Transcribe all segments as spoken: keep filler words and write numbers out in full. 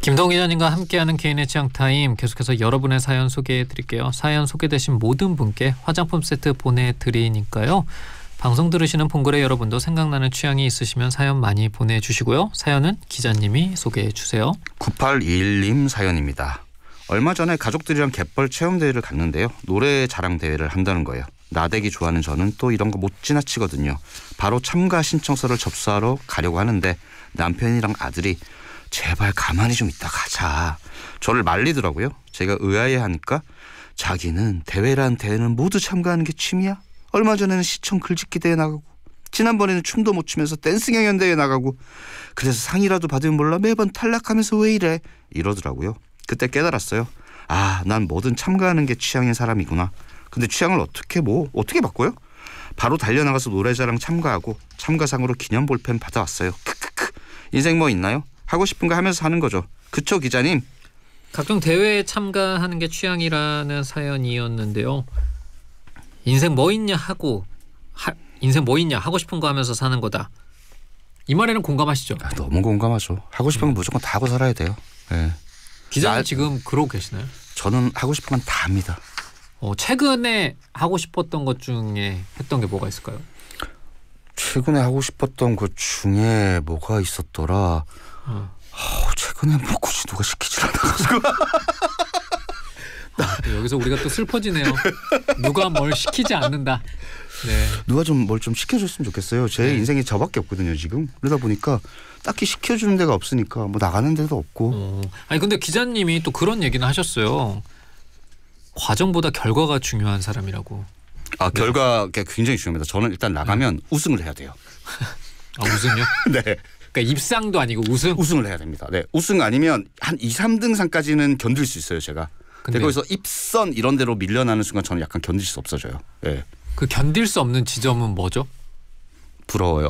김동훈 기자님과 함께하는 개인의 취향타임, 계속해서 여러분의 사연 소개해드릴게요. 사연 소개되신 모든 분께 화장품 세트 보내드리니까요. 방송 들으시는 봉그레 여러분도 생각나는 취향이 있으시면 사연 많이 보내주시고요. 사연은 기자님이 소개해주세요. 구팔이일 님 사연입니다. 얼마 전에 가족들이랑 갯벌 체험대회를 갔는데요. 노래 자랑 대회를 한다는 거예요. 나대기 좋아하는 저는 또 이런 거 못 지나치거든요. 바로 참가 신청서를 접수하러 가려고 하는데 남편이랑 아들이 제발 가만히 좀 있다 가자. 저를 말리더라고요. 제가 의아해하니까 자기는 대회란 대회는 모두 참가하는 게 취미야? 얼마 전에는 시청 글짓기 대회 나가고 지난번에는 춤도 못 추면서 댄스 경연 대회 나가고 그래서 상이라도 받으면 몰라 매번 탈락하면서 왜 이래? 이러더라고요. 그때 깨달았어요. 아, 난 뭐든 참가하는 게 취향인 사람이구나. 근데 취향을 어떻게 뭐 어떻게 바꿔요? 바로 달려나가서 노래자랑 참가하고 참가상으로 기념 볼펜 받아왔어요. 크크크. 인생 뭐 있나요? 하고 싶은 거 하면서 사는 거죠. 그쵸 기자님? 각종 대회에 참가하는 게 취향이라는 사연이었는데요. 인생 뭐 있냐 하고 하, 인생 뭐 있냐 하고 싶은 거 하면서 사는 거다. 이 말에는 공감하시죠? 아, 너무 공감하죠. 하고 싶은 건 무조건 다 하고 살아야 돼요. 네. 기자님 나, 지금 그러고 계시나요? 저는 하고 싶은 건 다 합니다. 어, 최근에 하고 싶었던 것 중에 했던 게 뭐가 있을까요? 최근에 하고 싶었던 것 중에 뭐가 있었더라. 어. 어, 최근에 뭐 굳이 누가 시키지 않아가지고. 아, 여기서 우리가 또 슬퍼지네요. 누가 뭘 시키지 않는다. 네. 누가 좀 뭘 좀 시켜줬으면 좋겠어요. 제 네. 인생에 저밖에 없거든요 지금. 그러다 보니까 딱히 시켜주는 데가 없으니까 뭐 나가는 데도 없고. 어. 아니 근데 기자님이 또 그런 얘기는 하셨어요. 과정보다 결과가 중요한 사람이라고. 아 네. 결과가 굉장히 중요합니다. 저는 일단 나가면 네. 우승을 해야 돼요. 아 우승요? 네. 그러니까 입상도 아니고 우승? 우승을 해야 됩니다. 네. 우승 아니면 한 이, 삼 등상까지는 견딜 수 있어요 제가. 근데 거기서 입선 이런 데로 밀려나는 순간 저는 약간 견딜 수 없어져요. 네. 그 견딜 수 없는 지점은 뭐죠? 부러워요.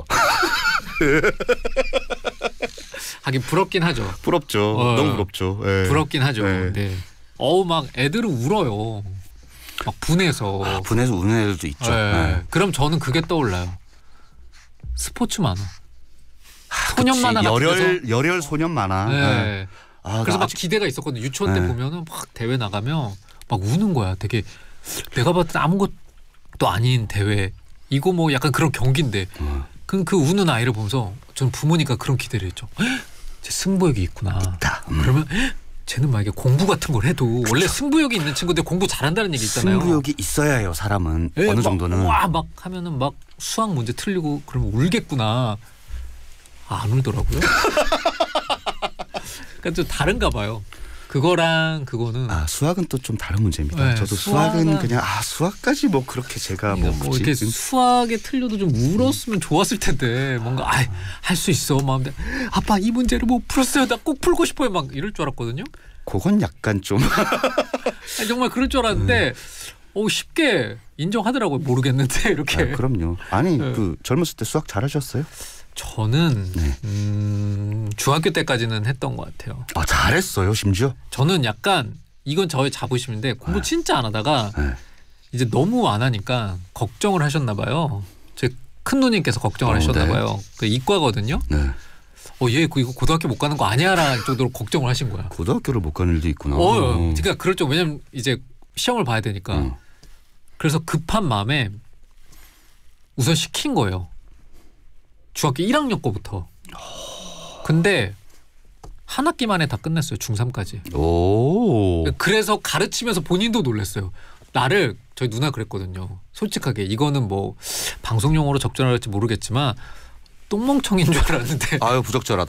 하긴 부럽긴 하죠. 부럽죠. 어, 너무 부럽죠. 네. 부럽긴 하죠. 네. 네. 어우 막 애들은 울어요. 막 분해서. 아, 분해서 우는 애들도 있죠. 네. 네. 그럼 저는 그게 떠올라요. 스포츠 만화. 아, 소년 만화 같은 열혈 데서. 열혈 소년 만화. 네. 네. 아, 그래서 막 아직... 기대가 있었거든요. 유치원 때 네. 보면은 막 대회 나가면 막 우는 거야. 되게 내가 봤을 때 아무것도 아닌 대회. 이거 뭐 약간 그런 경기인데. 어. 그, 그 우는 아이를 보면서 전 부모니까 그런 기대를 했죠. 제 승부욕이 있구나. 있다. 음. 그러면 쟤는 막 이게 공부 같은 걸 해도 그쵸. 원래 승부욕이 있는 친구들 공부 잘한다는 얘기 있잖아요. 승부욕이 있어야 해요 사람은. 네, 어느 막, 정도는. 와 막 하면은 막 수학 문제 틀리고 그러면 울겠구나. 아, 안 울더라고요. 그러니까 좀 다른가 봐요. 그거랑 그거는. 아 수학은 또 좀 다른 문제입니다. 네, 저도 수학은, 수학은 그냥 아 수학까지 뭐 그렇게 제가 그러니까 뭐, 뭐 이렇게 수학에 틀려도 좀 울었으면 좋았을 텐데 뭔가 아, 할 수 있어 마음대. 아빠 이 문제를 못 풀었어요. 나 꼭 풀고 싶어요. 막 이럴 줄 알았거든요. 그건 약간 좀 아니, 정말 그럴 줄 알았는데 오, 쉽게 인정하더라고요. 모르겠는데 이렇게. 아, 그럼요. 아니 네. 그 젊었을 때 수학 잘하셨어요? 저는 네. 음, 중학교 때까지는 했던 것 같아요. 아 잘했어요 심지어? 저는 약간 이건 저의 자부심인데 공부 네. 진짜 안 하다가 네. 이제 너무 안 하니까 걱정을 하셨나 봐요. 제 큰 누님께서 걱정을 어, 하셨나 네. 봐요. 그 이과거든요. 네. 어, 얘 이거 고등학교 못 가는 거 아니야라는 정도로 걱정을 하신 거야. 고등학교를 못 가는 일도 있구나. 어, 그러니까 그럴 줄 왜냐면 이제 시험을 봐야 되니까. 어. 그래서 급한 마음에 우선 시킨 거예요. 중학교 일 학년 거부터. 근데 한 학기 만에 다 끝냈어요. 중삼까지. 오. 그래서 가르치면서 본인도 놀랐어요. 나를 저희 누나 그랬거든요. 솔직하게 이거는 뭐 방송용어로 적절할지 모르겠지만 똥멍청인 줄 알았는데. 아유 부적절하다.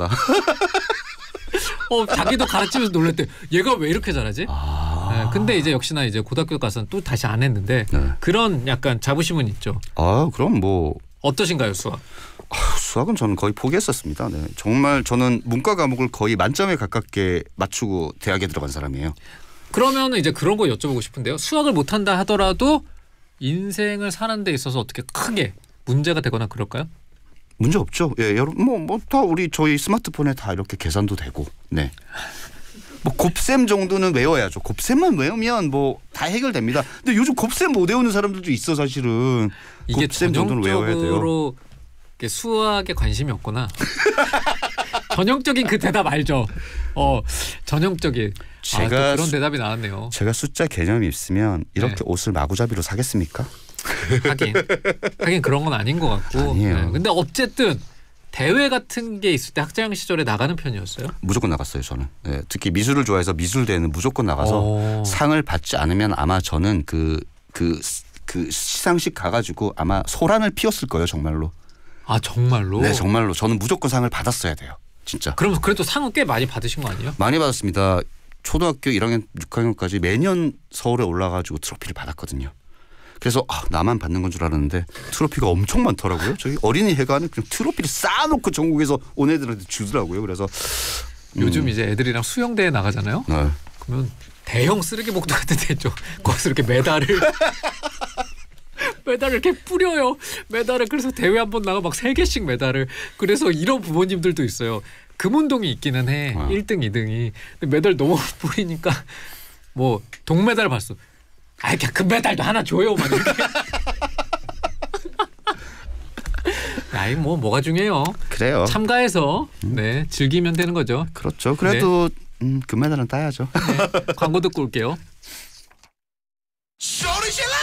어 자기도 가르치면서 놀랐대. 얘가 왜 이렇게 잘하지? 아. 네, 근데 이제 역시나 이제 고등학교 가서는 또 다시 안 했는데 네. 그런 약간 자부심은 있죠. 아 그럼 뭐 어떠신가요 수학? 아, 수학은 저는 거의 포기했었습니다. 네. 정말 저는 문과 과목을 거의 만점에 가깝게 맞추고 대학에 들어간 사람이에요. 그러면 이제 그런 거 여쭤보고 싶은데요. 수학을 못한다 하더라도 인생을 사는 데 있어서 어떻게 크게 문제가 되거나 그럴까요? 문제 없죠. 예, 여러분 뭐 뭐 다 우리 저희 스마트폰에 다 이렇게 계산도 되고, 네. 뭐 곱셈 정도는 외워야죠. 곱셈만 외우면 뭐 다 해결됩니다. 근데 요즘 곱셈 못 외우는 사람들도 있어 사실은. 이게 곱셈 정도는 외워야 돼요. 수학에 관심이 없거나 전형적인 그 대답 알죠? 어 전형적인. 제가 아, 또 그런 대답이 나왔네요. 제가 숫자 개념이 있으면 이렇게 네. 옷을 마구잡이로 사겠습니까? 하긴 하긴 그런 건 아닌 것 같고. 아니에요. 네. 근데 어쨌든 대회 같은 게 있을 때 학창 시절에 나가는 편이었어요? 무조건 나갔어요 저는. 네, 특히 미술을 좋아해서 미술대회는 무조건 나가서 오. 상을 받지 않으면 아마 저는 그 그 그 시상식 가가지고 아마 소란을 피웠을 거예요 정말로. 아 정말로? 네 정말로 저는 무조건 상을 받았어야 돼요 진짜. 그럼 그래도 상은 꽤 많이 받으신 거 아니에요? 많이 받았습니다. 초등학교 일 학년 육 학년까지 매년 서울에 올라가지고 트로피를 받았거든요. 그래서 아, 나만 받는 건 줄 알았는데 트로피가 엄청 많더라고요. 저희 어린이 회관은 그냥 트로피를 쌓아놓고 전국에서 온 애들한테 주더라고요. 그래서 음. 요즘 이제 애들이랑 수영대회 나가잖아요. 네. 그러면 대형 쓰레기 봉투 같은 데 있죠. 거기서 이렇게 메달을 메달을 이렇게 뿌려요. 메달을 그래서 대회 한 번 나가 막 세 개씩 메달을. 그래서 이런 부모님들도 있어요. 금운동이 있기는 해. 아. 일 등, 이 등이. 근데 메달 너무 뿌리니까 뭐 동메달 봤어. 아, 그냥 금메달도 하나 줘요. 막 이렇게. 아이 뭐 뭐가 중요해요. 그래요. 참가해서 네 즐기면 되는 거죠. 그렇죠. 그래도 네. 음, 금메달은 따야죠. 네, 광고 듣고 올게요. Shorty, she